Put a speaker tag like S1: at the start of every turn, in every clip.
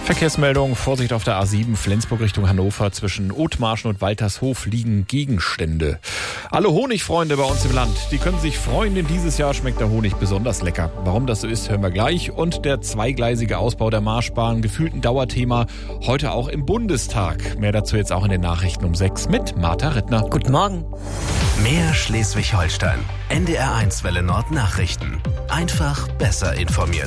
S1: Verkehrsmeldung, Vorsicht auf der A7, Flensburg Richtung Hannover. Zwischen Othmarschen und Waltershof liegen Gegenstände. Alle Honigfreunde bei uns im Land, die können sich freuen, denn dieses Jahr schmeckt der Honig besonders lecker. Warum das so ist, hören wir gleich. Und der zweigleisige Ausbau der Marschbahn, gefühlt ein Dauerthema, heute auch im Bundestag. Mehr dazu jetzt auch in den Nachrichten um 6 mit Martha Rittner.
S2: Guten Morgen.
S3: Mehr Schleswig-Holstein. NDR1 Welle Nord Nachrichten. Einfach besser informiert.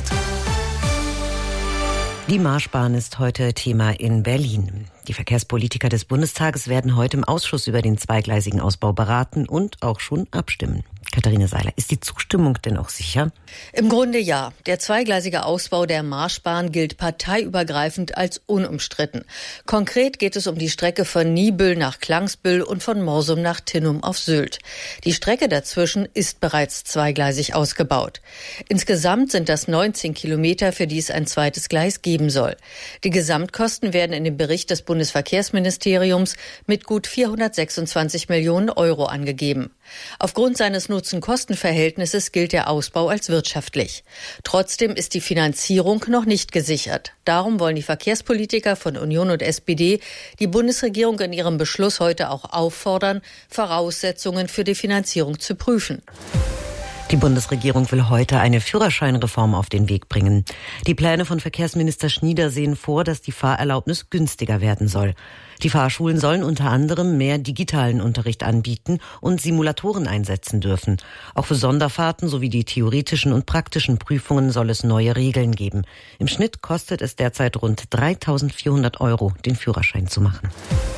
S2: Die Marschbahn ist heute Thema in Berlin. Die Verkehrspolitiker des Bundestages werden heute im Ausschuss über den zweigleisigen Ausbau beraten und auch schon abstimmen. Katharina Seiler, ist die Zustimmung denn auch sicher?
S4: Im Grunde ja. Der zweigleisige Ausbau der Marschbahn gilt parteiübergreifend als unumstritten. Konkret geht es um die Strecke von Niebüll nach Klangsbüll und von Morsum nach Tinnum auf Sylt. Die Strecke dazwischen ist bereits zweigleisig ausgebaut. Insgesamt sind das 19 Kilometer, für die es ein zweites Gleis geben soll. Die Gesamtkosten werden in dem Bericht des Bundesverkehrsministeriums mit gut 426 Millionen Euro angegeben. Aufgrund seines Nutzen-Kosten-Verhältnisses gilt der Ausbau als wirtschaftlich. Trotzdem ist die Finanzierung noch nicht gesichert. Darum wollen die Verkehrspolitiker von Union und SPD die Bundesregierung in ihrem Beschluss heute auch auffordern, Voraussetzungen für die Finanzierung zu prüfen.
S2: Die Bundesregierung will heute eine Führerscheinreform auf den Weg bringen. Die Pläne von Verkehrsminister Schnieder sehen vor, dass die Fahrerlaubnis günstiger werden soll. Die Fahrschulen sollen unter anderem mehr digitalen Unterricht anbieten und Simulatoren einsetzen dürfen. Auch für Sonderfahrten sowie die theoretischen und praktischen Prüfungen soll es neue Regeln geben. Im Schnitt kostet es derzeit rund 3.400 €, den Führerschein zu machen.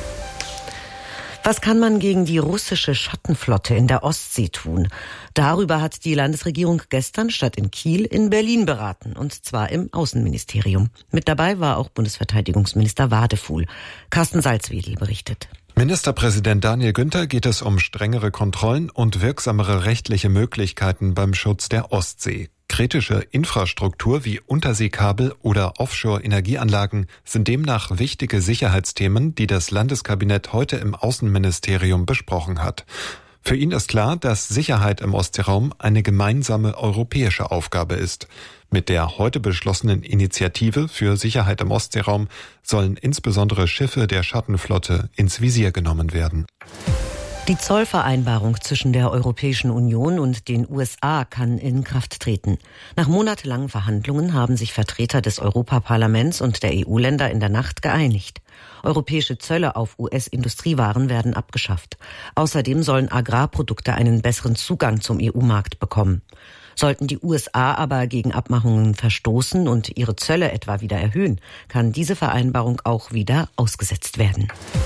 S2: Was kann man gegen die russische Schattenflotte in der Ostsee tun? Darüber hat die Landesregierung gestern statt in Kiel in Berlin beraten, und zwar im Außenministerium. Mit dabei war auch Bundesverteidigungsminister Wadefuhl. Carsten Salzwedel berichtet.
S5: Ministerpräsident Daniel Günther geht es um strengere Kontrollen und wirksamere rechtliche Möglichkeiten beim Schutz der Ostsee. Kritische Infrastruktur wie Unterseekabel oder Offshore-Energieanlagen sind demnach wichtige Sicherheitsthemen, die das Landeskabinett heute im Außenministerium besprochen hat. Für ihn ist klar, dass Sicherheit im Ostseeraum eine gemeinsame europäische Aufgabe ist. Mit der heute beschlossenen Initiative für Sicherheit im Ostseeraum sollen insbesondere Schiffe der Schattenflotte ins Visier genommen werden.
S2: Die Zollvereinbarung zwischen der Europäischen Union und den USA kann in Kraft treten. Nach monatelangen Verhandlungen haben sich Vertreter des Europaparlaments und der EU-Länder in der Nacht geeinigt. Europäische Zölle auf US-Industriewaren werden abgeschafft. Außerdem sollen Agrarprodukte einen besseren Zugang zum EU-Markt bekommen. Sollten die USA aber gegen Abmachungen verstoßen und ihre Zölle etwa wieder erhöhen, kann diese Vereinbarung auch wieder ausgesetzt werden.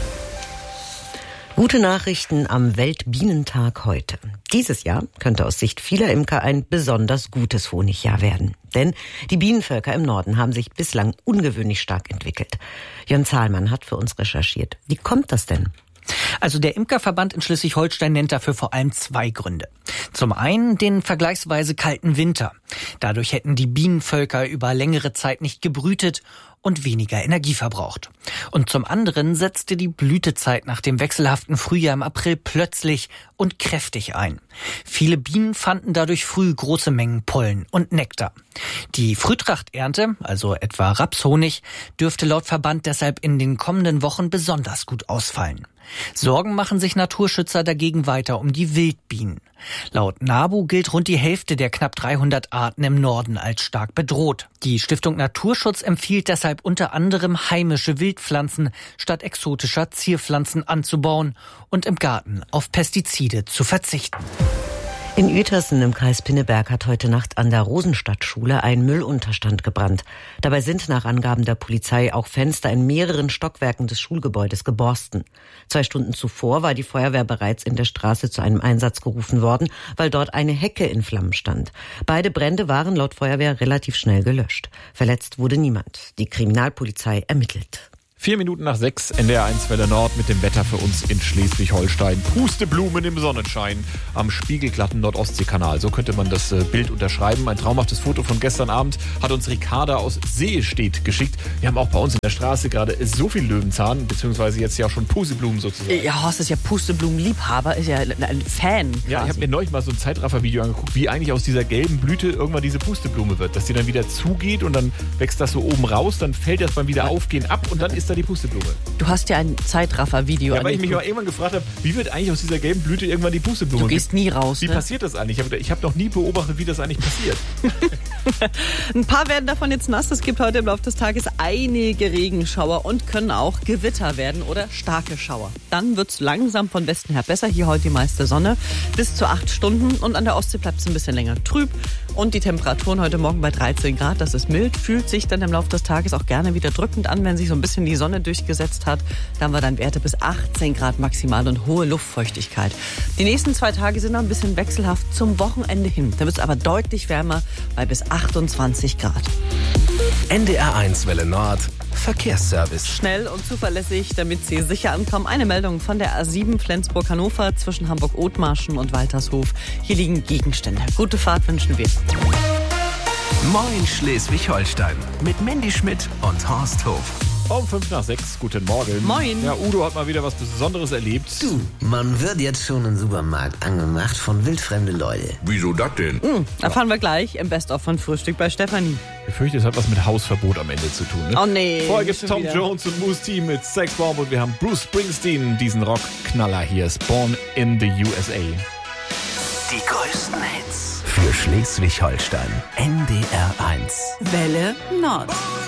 S2: Gute Nachrichten am Weltbienentag heute. Dieses Jahr könnte aus Sicht vieler Imker ein besonders gutes Honigjahr werden. Denn die Bienenvölker im Norden haben sich bislang ungewöhnlich stark entwickelt. Jörn Zahlmann hat für uns recherchiert. Wie kommt das denn?
S6: Also der Imkerverband in Schleswig-Holstein nennt dafür vor allem zwei Gründe. Zum einen den vergleichsweise kalten Winter. Dadurch hätten die Bienenvölker über längere Zeit nicht gebrütet und weniger Energie verbraucht. Und zum anderen setzte die Blütezeit nach dem wechselhaften Frühjahr im April plötzlich und kräftig ein. Viele Bienen fanden dadurch früh große Mengen Pollen und Nektar. Die Frühtrachternte, also etwa Rapshonig, dürfte laut Verband deshalb in den kommenden Wochen besonders gut ausfallen. Sorgen machen sich Naturschützer dagegen weiter um die Wildbienen. Laut NABU gilt rund die Hälfte der knapp 300 Arten im Norden als stark bedroht. Die Stiftung Naturschutz empfiehlt deshalb unter anderem heimische Wildpflanzen statt exotischer Zierpflanzen anzubauen und im Garten auf Pestizide zu verzichten.
S2: In Uetersen im Kreis Pinneberg hat heute Nacht an der Rosenstadtschule ein Müllunterstand gebrannt. Dabei sind nach Angaben der Polizei auch Fenster in mehreren Stockwerken des Schulgebäudes geborsten. 2 Stunden zuvor war die Feuerwehr bereits in der Straße zu einem Einsatz gerufen worden, weil dort eine Hecke in Flammen stand. Beide Brände waren laut Feuerwehr relativ schnell gelöscht. Verletzt wurde niemand. Die Kriminalpolizei ermittelt.
S1: 4 Minuten nach 6, NDR 1 Welle Nord mit dem Wetter für uns in Schleswig-Holstein. Pusteblumen im Sonnenschein am spiegelglatten Nordostseekanal. So könnte man das Bild unterschreiben. Ein traumhaftes Foto von gestern Abend hat uns Ricarda aus Seestedt geschickt. Wir haben auch bei uns in der Straße gerade so viel Löwenzahn, beziehungsweise jetzt ja schon Pusteblumen sozusagen.
S7: Ja, Horst ist ja Pusteblumenliebhaber, ist ja ein Fan.
S1: Ja, ich habe mir neulich mal so ein Zeitraffer-Video angeguckt, wie eigentlich aus dieser gelben Blüte irgendwann diese Pusteblume wird. Dass die dann wieder zugeht und dann wächst das so oben raus, dann fällt das beim Wiederaufgehen ab und dann ist da die Pusteblume.
S7: Du hast ja ein Zeitraffer-Video.
S1: Ja, weil ich mich mal irgendwann gefragt habe, wie wird eigentlich aus dieser gelben Blüte irgendwann die Pusteblume?
S7: Du gehst nie raus.
S1: Wie passiert das eigentlich? Ich habe noch nie beobachtet, wie das eigentlich passiert.
S7: Ein paar werden davon jetzt nass. Es gibt heute im Laufe des Tages einige Regenschauer und können auch Gewitter werden oder starke Schauer. Dann wird es langsam von Westen her besser. Hier heute die meiste Sonne bis zu 8 Stunden und an der Ostsee bleibt es ein bisschen länger trüb. Und die Temperaturen heute Morgen bei 13 Grad, das ist mild, fühlt sich dann im Laufe des Tages auch gerne wieder drückend an, wenn sich so ein bisschen die Sonne durchgesetzt hat. Da haben wir dann Werte bis 18 Grad maximal und hohe Luftfeuchtigkeit. Die nächsten 2 Tage sind noch ein bisschen wechselhaft zum Wochenende hin. Da wird es aber deutlich wärmer bei bis 28 Grad.
S3: NDR 1 Welle Nord Verkehrsservice.
S7: Schnell und zuverlässig, damit Sie sicher ankommen. Eine Meldung von der A7 Flensburg-Hannover zwischen Hamburg-Othmarschen und Waltershof. Hier liegen Gegenstände. Gute Fahrt wünschen wir.
S3: Moin Schleswig-Holstein mit Mandy Schmidt und Horst Hof.
S1: Um 5 nach 6, guten Morgen.
S7: Moin.
S1: Ja, Udo hat mal wieder was Besonderes erlebt.
S8: Du, man wird jetzt schon im Supermarkt angemacht von wildfremde Leute.
S9: Wieso das denn?
S7: Erfahren wir gleich im Best-of von Frühstück bei Stefanie.
S1: Ich fürchte, es hat was mit Hausverbot am Ende zu tun. Ne?
S7: Oh nee.
S1: Vorher gibt's
S7: schon
S1: Tom
S7: wieder.
S1: Jones und Moose T mit Sexbomb und wir haben Bruce Springsteen, diesen Rockknaller hier, Born in the USA.
S3: Die größten Hits für Schleswig-Holstein. NDR 1.
S7: Welle Nord.